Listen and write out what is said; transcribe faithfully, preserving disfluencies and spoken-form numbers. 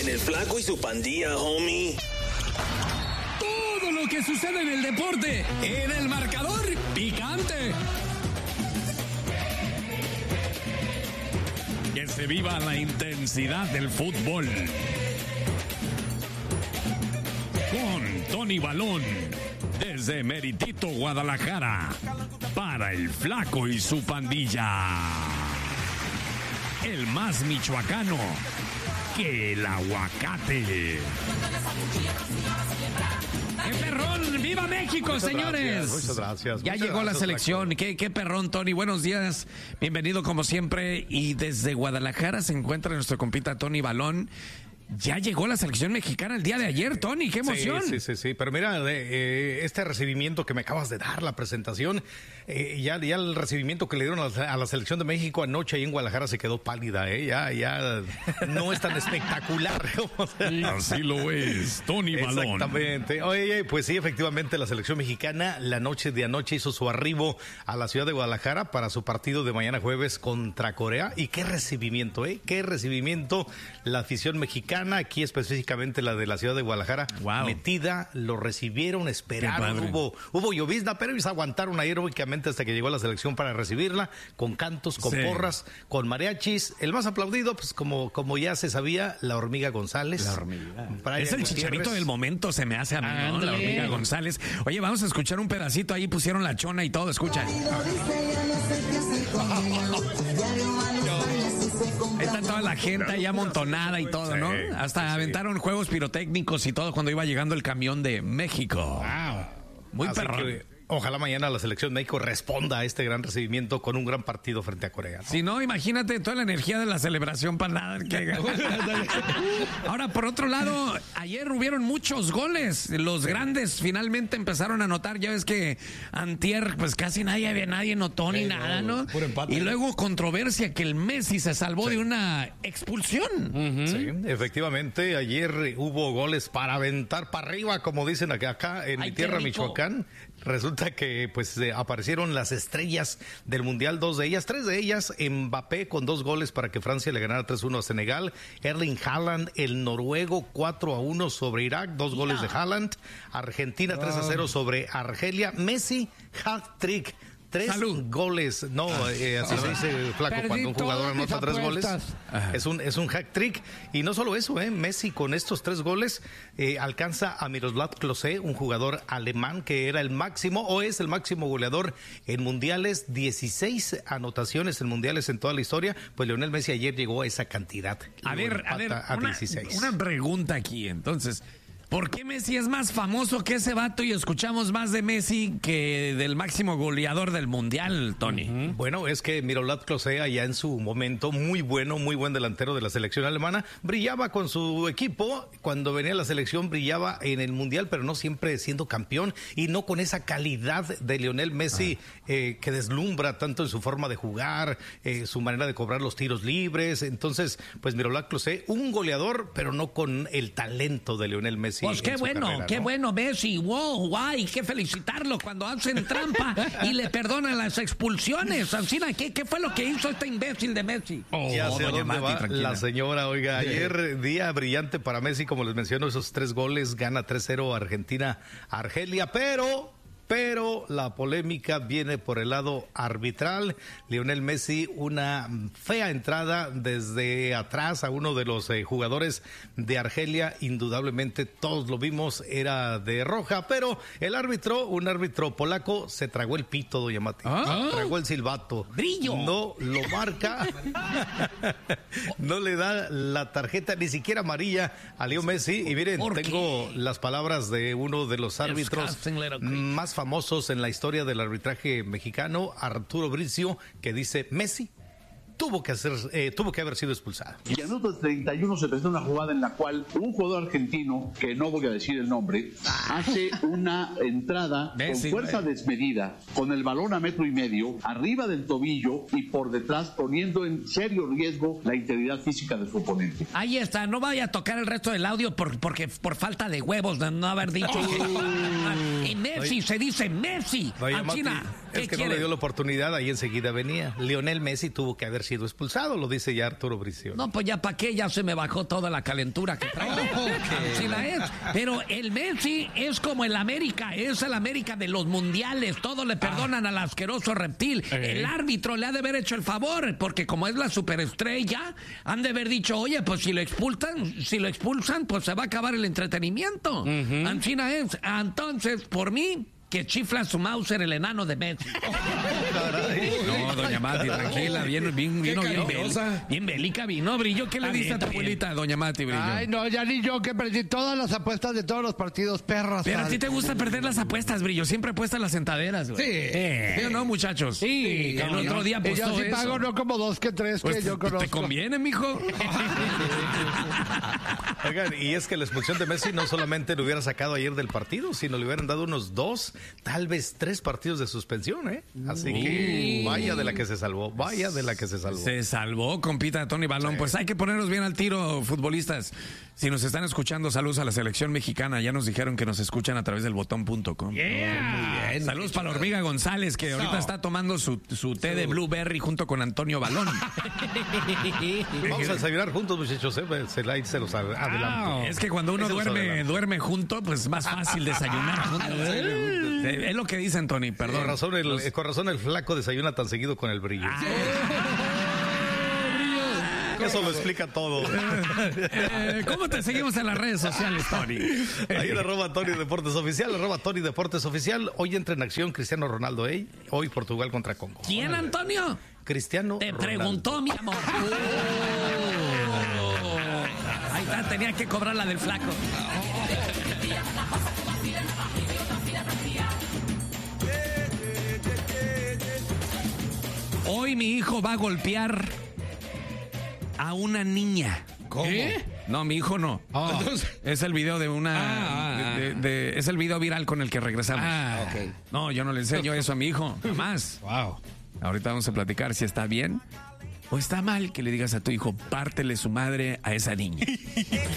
En el Flaco y su Pandilla, homie. Todo lo que sucede en el deporte, en el marcador picante. Que se viva la intensidad del fútbol. Con Tony Balón, desde Meritito, Guadalajara, para el Flaco y su Pandilla. El más michoacano que el aguacate. ¡Qué perrón! ¡Viva México, muchas señores! Gracias, muchas gracias. Ya muchas llegó gracias, la selección. ¿Qué, qué perrón, Tony. Buenos días. Bienvenido como siempre. Y desde Guadalajara se encuentra nuestro compita Tony Balón. Ya llegó la selección mexicana el día de ayer, Tony. ¡Qué emoción! Sí, sí, sí. sí. Pero mira, eh, este recibimiento que me acabas de dar, la presentación, eh, ya, ya el recibimiento que le dieron a la, a la selección de México anoche ahí en Guadalajara se quedó pálida, ¿eh? Ya, ya no es tan espectacular. Así lo es, Tony Balón. Exactamente. Oye, pues sí, efectivamente, la selección mexicana la noche de anoche hizo su arribo a la ciudad de Guadalajara para su partido de mañana jueves contra Corea. Y qué recibimiento, ¿eh? Qué recibimiento la afición mexicana. Aquí específicamente la de la ciudad de Guadalajara, wow. metida, lo recibieron, esperaron, hubo, hubo llovizna, pero ellos aguantaron aeróbicamente hasta que llegó la selección para recibirla, con cantos, con sí. porras, con mariachis. El más aplaudido, pues como, como ya se sabía, la Hormiga González. La Hormiga. Brian es el Gutiérrez. Chicharito del momento, se me hace a mí, ¿no? La Hormiga González. Oye, vamos a escuchar un pedacito, ahí pusieron la chona y todo, escucha. Ahí está toda la gente ahí amontonada y todo, ¿no? Hasta sí, aventaron sí. juegos pirotécnicos y todo cuando iba llegando el camión de México. Wow. Muy perrón. Ojalá mañana la selección de México responda a este gran recibimiento con un gran partido frente a Corea, ¿no? Si no, imagínate toda la energía de la celebración para nada. Que... Ahora, por otro lado, ayer hubieron muchos goles. Los grandes finalmente empezaron a anotar. Ya ves que antier, pues casi nadie, nadie notó ni sí, nada, ¿no? Puro empate. Y luego controversia que el Messi se salvó sí. de una expulsión. Uh-huh. Sí, efectivamente. Ayer hubo goles para aventar para arriba, como dicen acá, acá en Ay, mi tierra, Michoacán. Resulta que pues eh, aparecieron las estrellas del Mundial, dos de ellas, tres de ellas, Mbappé con dos goles para que Francia le ganara tres uno a Senegal, Erling Haaland, el noruego, cuatro a uno sobre Irak, dos yeah. goles de Haaland, Argentina tres a cero sobre Argelia, Messi, hat-trick. Tres Salud. goles, no, eh, así se dice, Flaco, Perdí cuando un jugador anota tres goles, es un, es un hack trick. Y no solo eso, eh, Messi con estos tres goles eh, alcanza a Miroslav Klose, un jugador alemán que era el máximo, o es el máximo goleador en mundiales, dieciséis anotaciones en mundiales en toda la historia. Pues Lionel Messi ayer llegó a esa cantidad. A ver, a ver, a una, dieciséis. Una pregunta aquí, entonces. ¿Por qué Messi es más famoso que ese vato y escuchamos más de Messi que del máximo goleador del Mundial, Tony? Uh-huh. Bueno, es que Miroslav Klose allá en su momento, muy bueno, muy buen delantero de la selección alemana, brillaba con su equipo, cuando venía la selección brillaba en el Mundial, pero no siempre siendo campeón y no con esa calidad de Lionel Messi uh-huh. eh, que deslumbra tanto en su forma de jugar, eh, su manera de cobrar los tiros libres. Entonces, pues Miroslav Klose, un goleador, pero no con el talento de Lionel Messi. Pues qué bueno, carrera, qué ¿no? bueno Messi, wow, guay, hay que felicitarlo cuando hacen trampa y le perdonan las expulsiones. Ancina, ¿qué, ¿qué fue lo que hizo este imbécil de Messi? Oh, ya sé dónde Mati, va tranquila. La señora, oiga, ayer día brillante para Messi, como les menciono, esos tres goles, gana tres cero Argentina a Argelia, pero... Pero la polémica viene por el lado arbitral. Lionel Messi, una fea entrada desde atrás a uno de los eh, jugadores de Argelia. Indudablemente todos lo vimos, era de roja, pero el árbitro, un árbitro polaco, se tragó el pito, doña Mati. ¿Ah? Tragó el silbato. ¡Brillo! No lo marca. No le da la tarjeta, ni siquiera amarilla a Leo Messi. Y miren, tengo las palabras de uno de los árbitros más famosos en la historia del arbitraje mexicano, Arturo Bricio, que dice: Messi tuvo que hacer, eh, tuvo que haber sido expulsado. Y al minuto treinta y uno se presenta una jugada en la cual un jugador argentino, que no voy a decir el nombre, hace una entrada Messi, con fuerza wey. desmedida, con el balón a metro y medio, arriba del tobillo y por detrás, poniendo en serio riesgo la integridad física de su oponente. Ahí está, no vaya a tocar el resto del audio por, porque por falta de huevos de no haber dicho. Oh. Que... Y Messi, Oye. se dice Messi. Oye, Mati, ¿Qué es que quiere? no le dio la oportunidad, ahí enseguida venía. Lionel Messi tuvo que haber sido expulsado, lo dice ya Arturo Bricio. No, pues ya para qué, ya se me bajó toda la calentura que traigo. Sí la es. Pero el Messi es como el América, es el América de los mundiales. Todo le perdonan ah. al asqueroso reptil. Eh. El árbitro le ha de haber hecho el favor, porque como es la superestrella, han de haber dicho, oye, pues si lo expulsan, si lo expulsan, pues se va a acabar el entretenimiento. Uh-huh. Ancina es. Entonces, por mí, que chifla su Mauser el enano de Messi. No, doña Mati, tranquila, bien, bien, vino bien, bélica, bien bélica vino, Brillo. ¿Qué le dice a tu abuelita, doña Mati, Brillo? Ay, no, ya ni yo, que perdí todas las apuestas de todos los partidos, perras. Pero a ti te gusta perder las apuestas, Brillo, siempre apuestas las sentaderas, güey. Sí. Eh, ¿Sí o no, muchachos? Sí. El no, otro no. día apostó yo sí eso. pago, no como dos que tres pues que yo conozco. ¿Te conviene, mijo? Oigan, y es que la expulsión de Messi no solamente lo hubiera sacado ayer del partido, sino le hubieran dado unos dos, tal vez tres partidos de suspensión, ¿eh? Así uh. que vaya de la que se salvó, vaya de la que se salvó. Se salvó, compita Tony Balón. Sí. Pues hay que ponernos bien al tiro, futbolistas. Si nos están escuchando, saludos a la selección mexicana. Ya nos dijeron que nos escuchan a través del botón punto com. Yeah. Muy bien. Saludos para la Hormiga González, que ahorita so. está tomando su, su té so. de Blueberry junto con Antonio Balón. Vamos a desayunar juntos, muchachos, ¿eh? Se, la, se los adelanto. Oh, es que cuando uno duerme, duerme junto, pues es más fácil desayunar juntos. Es lo que dicen, Tony, perdón. Con razón, el, los... con razón el flaco desayuna tan seguido con el Brillo. Ah. Eso lo explica todo. Eh, ¿Cómo te seguimos en las redes sociales, Tony? Ahí en arroba Tony Deportes Oficial, arroba Tony Deportes Oficial. Hoy entra en acción Cristiano Ronaldo, ¿eh? Hoy Portugal contra Congo. ¿Quién, Antonio? Cristiano Te Ronaldo. preguntó, mi amor. Oh. Ahí está, tenía que cobrar la del flaco. Hoy mi hijo va a golpear a una niña. ¿Cómo? ¿Qué? No, mi hijo no. Oh. Es el video de una... Ah, de, de, de, es el video viral con el que regresamos. Ah, okay. No, yo no le enseño eso a mi hijo. Jamás. Wow. Ahorita vamos a platicar si está bien o está mal que le digas a tu hijo, pártele su madre a esa niña.